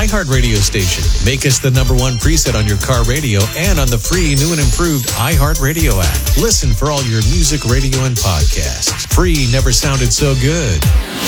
iHeartRadio station. Make us the #1 preset on your car radio and on the free new and improved iHeartRadio app. Listen for all your music, radio, and podcasts. Free never sounded so good.